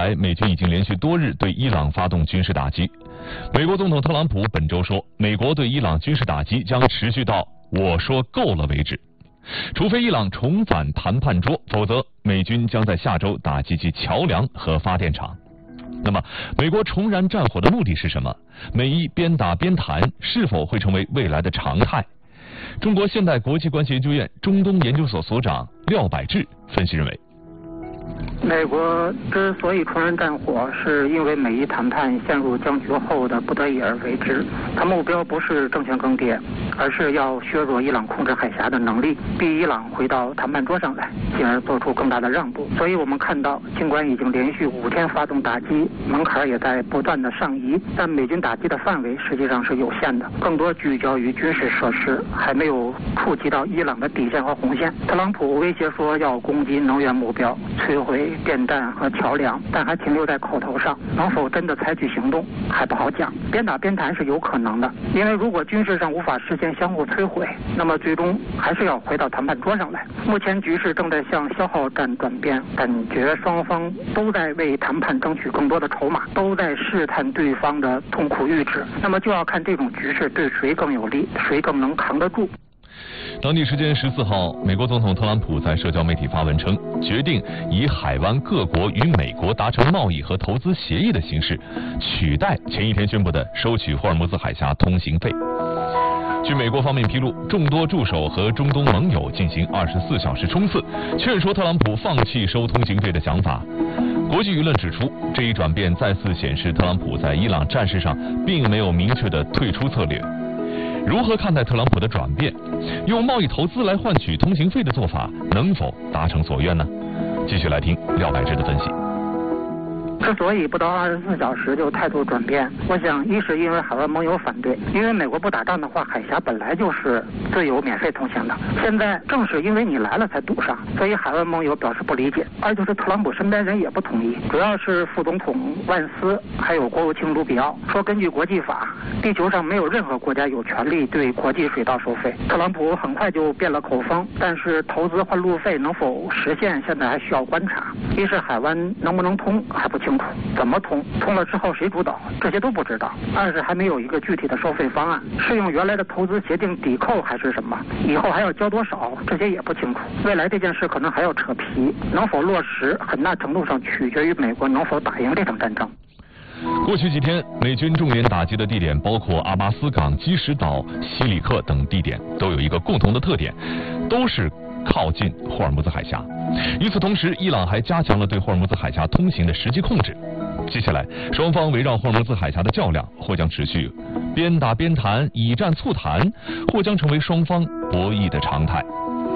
来，美军已经连续多日对伊朗发动军事打击。美国总统特朗普本周说，美国对伊朗军事打击将持续到我说够了为止。除非伊朗重返谈判桌，否则美军将在下周打击其桥梁和发电厂。那么，美国重燃战火的目的是什么？美伊边打边谈是否会成为未来的常态？中国现代国际关系研究院中东研究所所长廖百志分析认为， 美国之所以重燃战火，是因为美伊谈判陷入僵局后的不得已而为之。它目标不是政权更迭，而是要削弱伊朗控制海峡的能力，逼伊朗回到谈判桌上来，进而做出更大的让步。所以我们看到，尽管已经连续5天发动打击，门槛也在不断的上移，但美军打击的范围实际上是有限的，更多聚焦于军事设施，还没有触及到伊朗的底线和红线。特朗普威胁说要攻击能源目标，摧毁电站和桥梁，但还停留在口头上，能否真的采取行动还不好讲。边打边谈是有可能的，因为如果军事上无法实现相互摧毁，那么最终还是要回到谈判桌上来。目前局势正在向消耗战转变，感觉双方都在为谈判争取更多的筹码，都在试探对方的痛苦阈值。那么就要看这种局势对谁更有利，谁更能扛得住。 当地时间14号，美国总统特朗普在社交媒体发文称，决定以海湾各国与美国达成贸易和投资协议的形式，取代前一天宣布的收取霍尔木兹海峡通行费。据美国方面披露，众多驻守和中东盟友进行24小时冲刺，劝说特朗普放弃收通行费的想法。国际舆论指出，这一转变再次显示特朗普在伊朗战事上并没有明确的退出策略。如何看待特朗普的转变？用贸易投资来换取通行费的做法能否达成所愿呢？继续来听廖百志的分析。 之所以不到24小时就态度转变，我想一是因为海外盟友反对，因为美国不打仗的话，海峡本来就是自由免费通行的，现在正是因为你来了才堵上，所以海外盟友表示不理解。二就是特朗普身边人也不同意，主要是副总统万斯还有国务卿卢比奥说，根据国际法，地球上没有任何国家有权利对国际水道收费。特朗普很快就变了口风，但是投资换路费能否实现，现在还需要观察。一是海湾能不能通还不清楚，怎么通了之后谁主导，这些都不知道。二是还没有一个具体的收费方案，是用原来的投资协定抵扣还是什么，以后还要交多少，这些也不清楚。未来这件事可能还要扯皮，能否落实很大程度上取决于美国能否打赢这场战争。 过去几天，美军重点打击的地点包括阿巴斯港、基什岛、西里克等地点，都有一个共同的特点，都是靠近霍尔木兹海峡。与此同时，伊朗还加强了对霍尔木兹海峡通行的实际控制。接下来，双方围绕霍尔木兹海峡的较量或将持续，边打边谈，以战促谈，或将成为双方博弈的常态。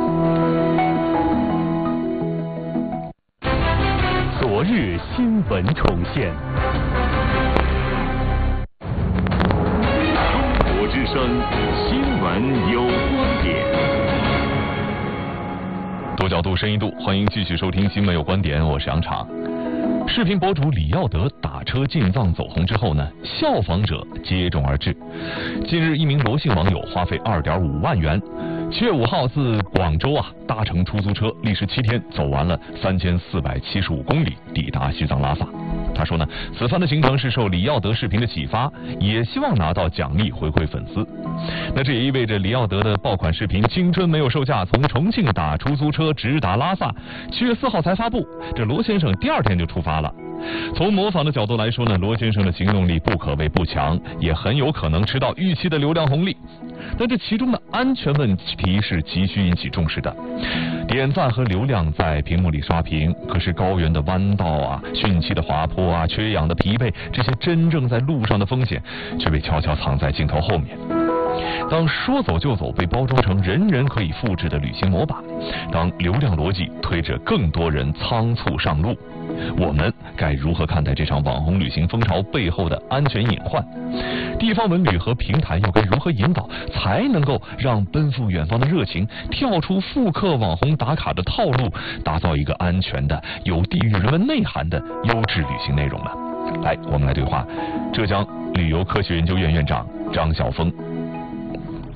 昨日新闻重现。中国之声新闻有观点。 多角度、深一度，欢迎继续收听新闻有观点，我是杨常。视频博主李耀德打车进藏走红之后呢，效仿者接踵而至。近日，一名罗姓网友花费2.5万元，7月5号自广州搭乘出租车，历时7天走完了3475公里，抵达西藏拉萨。他说呢，此番的行程是受李耀德视频的启发，也希望拿到奖励回馈粉丝。那这也意味着李耀德的爆款视频《青春没有售价》从重庆打出租车直达拉萨，7月4号才发布，这罗先生第2天就出发了。从模仿的角度来说呢，罗先生的行动力不可谓不强，也很有可能吃到预期的流量红利。但这其中的安全问题是急需引起重视的。点赞和流量在屏幕里刷屏，可是高原的弯道汛期的滑坡缺氧的疲惫，这些真正在路上的风险，却被悄悄藏在镜头后面。当说走就走被包装成人人可以复制的旅行模板，当流量逻辑推着更多人仓促上路，我们该如何看待这场网红旅行风潮背后的安全隐患？地方文旅和平台又该如何引导，才能够让奔赴远方的热情跳出复刻网红打卡的套路，打造一个安全的、有地域人文内涵的优质旅行内容呢？来，我们来对话浙江旅游科学研究院院长张晓峰。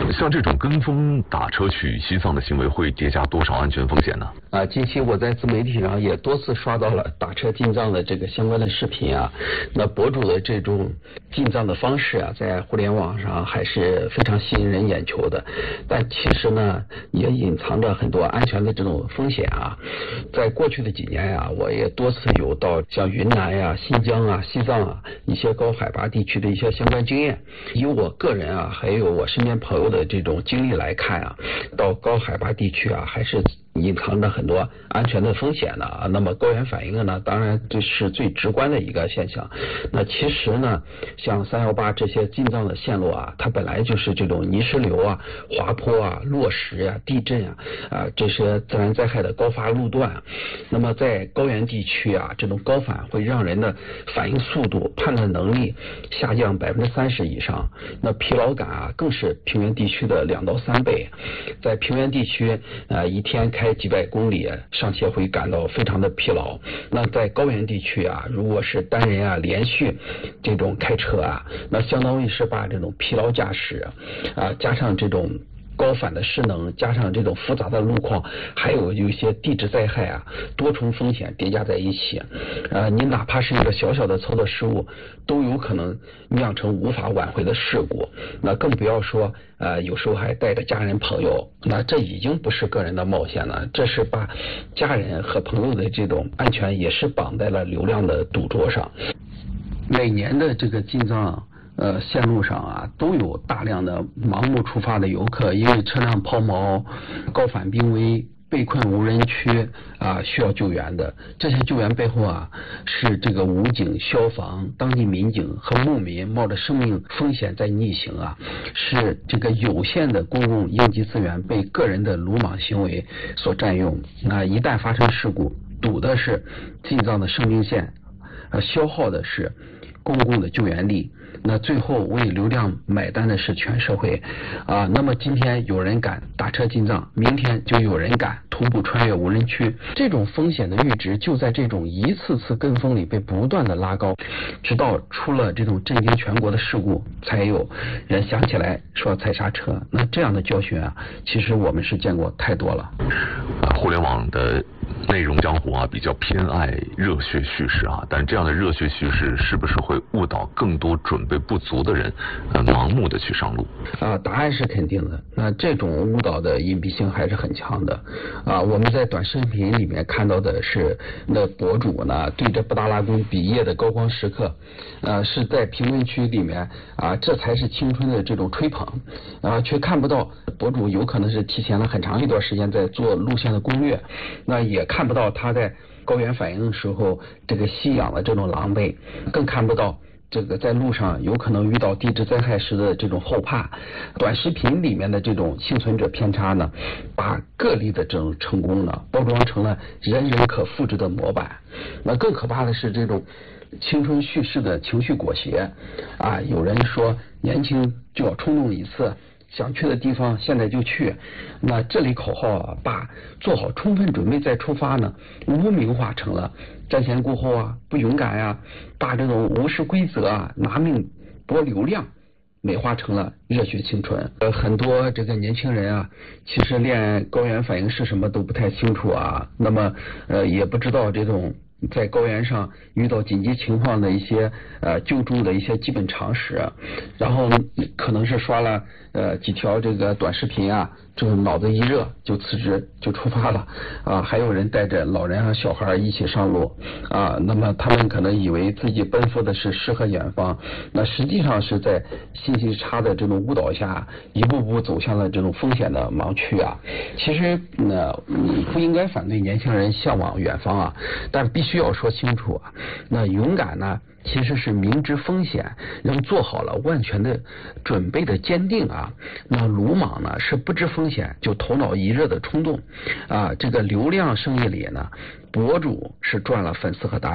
像这种跟风打车去西藏的行为，会叠加多少安全风险呢？ 近期我在自媒体上也多次刷到了打车进藏的这个相关的视频啊。那博主的这种进藏的方式啊，在互联网上还是非常吸引人眼球的。但其实呢，也隐藏着很多安全的这种风险啊。在过去的几年呀，我也多次有到像云南呀、新疆啊、西藏啊一些高海拔地区的一些相关经验。以我个人啊，还有我身边朋友的这种经历来看啊，到高海拔地区啊，还是隐藏着很多安全的风险的啊。那么高原反应呢，当然这是最直观的一个现象。那其实呢，像318这些进藏的线路啊，它本来就是这种泥石流啊、滑坡啊、落石啊、地震啊这些自然灾害的高发路段。那么在高原地区啊，这种高反会让人的反应速度、判断能力下降30%以上。那疲劳感啊，更是平原地区的2到3倍。在平原地区一天开几百公里上下会感到非常的疲劳。那在高原地区啊，如果是单人啊连续这种开车啊，那相当于是把这种疲劳驾驶加上这种高反的势能，加上这种复杂的路况，还有一些地质灾害啊，多重风险叠加在一起，你哪怕是一个小小的操作失误，都有可能酿成无法挽回的事故。那更不要说有时候还带着家人朋友，那这已经不是个人的冒险了，这是把家人和朋友的这种安全也是绑在了流量的赌桌上。每年的这个进藏线路上啊，都有大量的盲目出发的游客，因为车辆抛锚、高反濒危、被困无人区需要救援的。这些救援背后啊，是这个武警、消防、当地民警和牧民冒着生命风险在逆行啊，是这个有限的公共应急资源被个人的鲁莽行为所占用。那一旦发生事故，堵的是进藏的生命线，消耗的是公共的救援力，那最后为流量买单的是全社会那么今天有人敢打车进藏，明天就有人敢徒步穿越无人区。这种风险的阈值就在这种一次次跟风里被不断的拉高，直到出了这种震惊全国的事故，才有人想起来说踩刹车。那这样的教训啊，其实我们是见过太多了。 互联网的内容江湖比较偏爱热血叙事但这样的热血叙事是不是会误导更多准备不足的人盲目的去上路？ 答案是肯定的。那这种误导的隐蔽性还是很强的我们在短视频里面看到的是那博主呢对着布达拉宫比耶的高光时刻是在评论区里面这才是青春的这种吹捧却看不到博主有可能是提前了很长一段时间在做路线的攻略，那也看不到他在高原反应的时候这个吸氧的这种狼狈，更看不到这个在路上有可能遇到地质灾害时的这种后怕。短视频里面的这种幸存者偏差呢，把个例的这种成功呢包装成了人人可复制的模板。那更可怕的是这种青春叙事的情绪裹挟有人说年轻就要冲动一次，想去的地方现在就去。那这类口号把做好充分准备再出发呢污名化成了瞻前顾后不勇敢把这种无视规则拿命搏流量美化成了热血青春。很多这个年轻人其实连高原反应是什么都不太清楚那么也不知道这种在高原上遇到紧急情况的一些救助的一些基本常识，然后可能是刷了几条这个短视频就脑子一热就辞职就出发了还有人带着老人和小孩一起上路那么他们可能以为自己奔赴的是诗和远方，那实际上是在信息差的这种误导下一步步走向了这种风险的盲区其实你不应该反对年轻人向往远方但必须要说清楚那勇敢呢其实是明知风险仍做好了万全的准备的坚定那鲁莽呢是不知风险就头脑一热的冲动这个流量生意里呢，博主是赚了粉丝和打赏，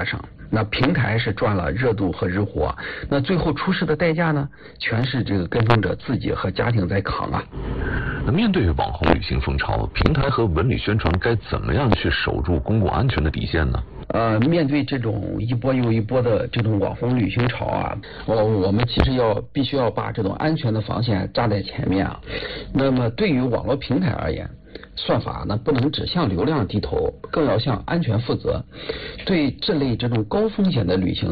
那平台是赚了热度和日活，那最后出事的代价呢，全是这个跟风者自己和家庭在扛啊。 那面对网红旅行风潮，平台和文旅宣传该怎么样去守住公共安全的底线呢？ 面对这种一波又一波的这种网红旅行潮啊，我们其实必须要把这种安全的防线扎在前面啊。那么对于网络平台而言，算法呢不能只向流量低头，更要向安全负责。对这类这种高风险的旅行